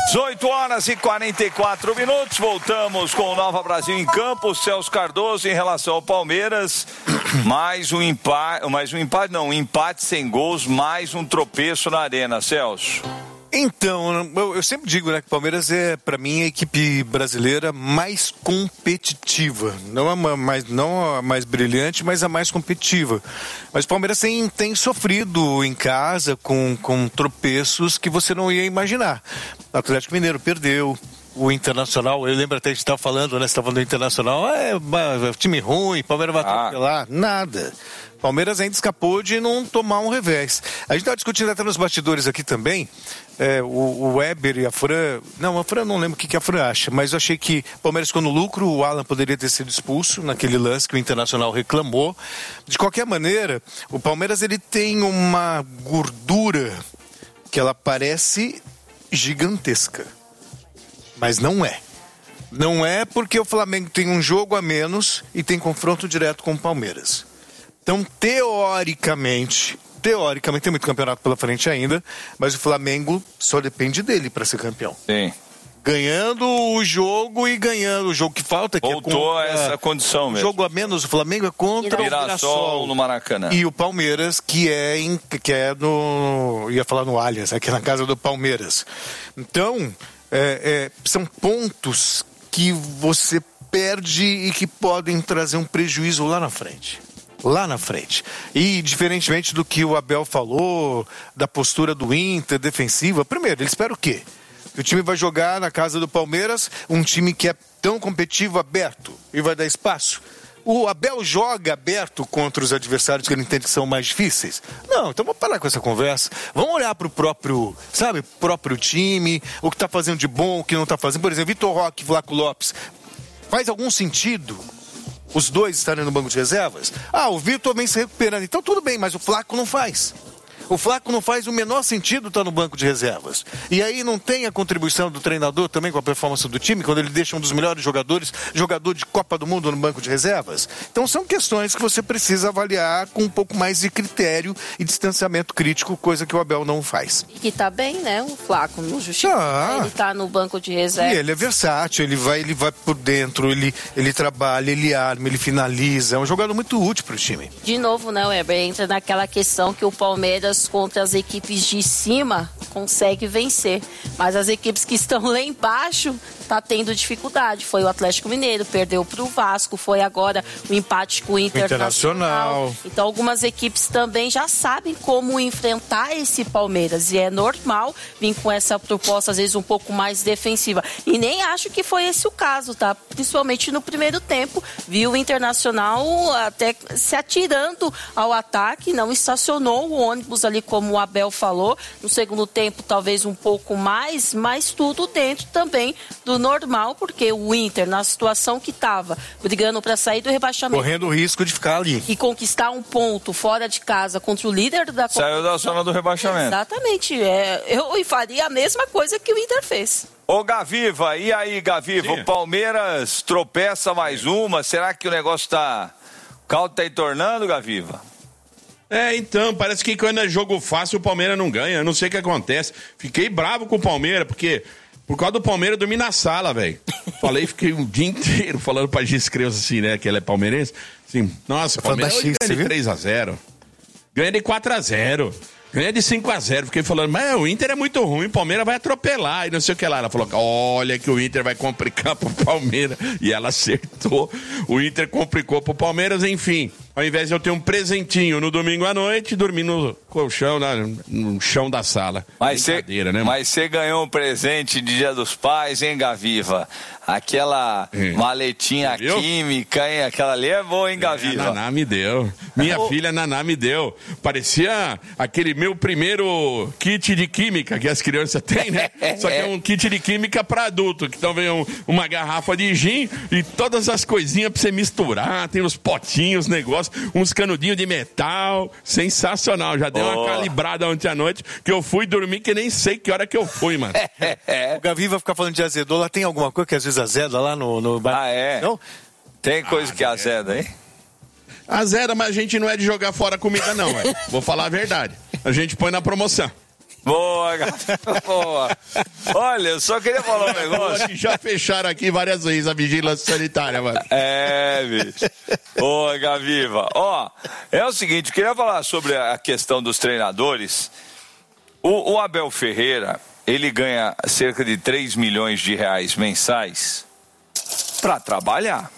18h44, voltamos com o Nova Brasil em campo. Celso Cardoso, em relação ao Palmeiras, um empate sem gols, mais um tropeço na arena, Celso. Então, eu sempre digo, né, que o Palmeiras é, para mim, a equipe brasileira mais competitiva. Não a mais brilhante, mas a mais competitiva. Mas o Palmeiras tem sofrido em casa com tropeços que você não ia imaginar. O Atlético Mineiro perdeu. O Internacional, eu lembro até que a gente estava falando, né? Você estava falando do Internacional, time ruim, Palmeiras vai atropelar. Nada. Palmeiras ainda escapou de não tomar um revés. A gente estava discutindo até nos bastidores aqui também, o Weber e a Fran. Não, a Fran não lembro o que a Fran acha, mas eu achei que o Palmeiras ficou no lucro, o Alan poderia ter sido expulso naquele lance que o Internacional reclamou. De qualquer maneira, o Palmeiras ele tem uma gordura que ela parece gigantesca. Mas não é. Não é porque o Flamengo tem um jogo a menos e tem confronto direto com o Palmeiras. Então, teoricamente, tem muito campeonato pela frente ainda, mas o Flamengo só depende dele para ser campeão. Sim. Ganhando o jogo e ganhando o jogo que falta. Voltou a essa condição mesmo. O jogo a menos, o Flamengo é contra o Mirassol no Maracanã. E o Palmeiras, que é ia falar no Allianz, aqui na casa do Palmeiras. Então, são pontos que você perde e que podem trazer um prejuízo lá na frente. E diferentemente do que o Abel falou, da postura do Inter defensiva, primeiro, ele espera o quê? Que o time vai jogar na casa do Palmeiras, um time que é tão competitivo, aberto, e vai dar espaço. O Abel joga aberto contra os adversários que ele entende que são mais difíceis? Não, então vamos parar com essa conversa. Vamos olhar para o próprio time, o que está fazendo de bom, o que não está fazendo. Por exemplo, Vitor Roque e Vlaco Lopes. Faz algum sentido os dois estarem no banco de reservas? O Vitor vem se recuperando. Então tudo bem, mas o Flaco não faz. O Flaco não faz o menor sentido estar no banco de reservas. E aí não tem a contribuição do treinador também com a performance do time, quando ele deixa um dos melhores jogadores, jogador de Copa do Mundo no banco de reservas. Então são questões que você precisa avaliar com um pouco mais de critério e distanciamento crítico, coisa que o Abel não faz. E que tá bem, né? O Flaco não justifica. Ele tá no banco de reservas. E ele é versátil, ele vai por dentro, ele trabalha, ele arma, ele finaliza. É um jogador muito útil pro time. De novo, né, Weber? Entra naquela questão que o Palmeiras contra as equipes de cima consegue vencer, mas as equipes que estão lá embaixo tá tendo dificuldade. Foi o Atlético Mineiro, perdeu pro Vasco, foi agora o empate com o Internacional. Então algumas equipes também já sabem como enfrentar esse Palmeiras, e é normal vir com essa proposta às vezes um pouco mais defensiva, e nem acho que foi esse o caso, tá? Principalmente no primeiro tempo, viu o Internacional até se atirando ao ataque, não estacionou o ônibus ali como o Abel falou. No segundo tempo talvez um pouco mais, mas tudo dentro também do normal, porque o Inter, na situação que estava, brigando para sair do rebaixamento, correndo o risco de ficar ali e conquistar um ponto fora de casa contra o líder da competição. Saiu da zona do rebaixamento. Exatamente. Eu faria a mesma coisa que o Inter fez. Ô Gaviva, e aí Gaviva, sim. O Palmeiras tropeça mais uma, será que o negócio o caldo tá entornando, Gaviva? Então, parece que quando é jogo fácil o Palmeiras não ganha, eu não sei o que acontece. Fiquei bravo com o Palmeiras, porque por causa do Palmeiras eu dormi na sala, velho. Fiquei um dia inteiro falando pra Gis Creus assim, né, que ela é palmeirense. Assim, nossa, o Palmeiras ganha de 3-0, ganha de 4-0. Ganha de 5-0, fiquei falando, mas o Inter é muito ruim, o Palmeiras vai atropelar e não sei o que lá. Ela falou, olha que o Inter vai complicar pro Palmeiras. E ela acertou, o Inter complicou pro Palmeiras, enfim. Ao invés de eu ter um presentinho no domingo à noite, dormi no colchão, no chão da sala. Mas você ganhou um presente de Dia dos Pais, hein, Gaviva? Aquela maletinha química, hein? Aquela ali é boa, hein, Gaviva? Naná me deu. Minha filha Naná me deu. Parecia aquele meu primeiro kit de química que as crianças têm, né? Só que é um kit de química para adulto. Então vem uma garrafa de gin e todas as coisinhas pra você misturar. Tem os potinhos, negócios, uns canudinhos de metal. Sensacional. Já deu uma calibrada ontem à noite que eu fui dormir que nem sei que hora que eu fui, mano. O Gaviva fica falando de azedola. Tem alguma coisa que às vezes azeda lá no bar? Não? Tem coisa que azeda, hein? Azeda, mas a gente não é de jogar fora a comida, não, velho. Vou falar a verdade. A gente põe na promoção. Boa, Gabi. Boa. Olha, eu só queria falar um negócio. Já fecharam aqui várias vezes a vigilância sanitária, mano. Bicho. Boa, Gaviva. Ó, é o seguinte, eu queria falar sobre a questão dos treinadores. O Abel Ferreira, ele ganha cerca de 3 milhões de reais mensais para trabalhar.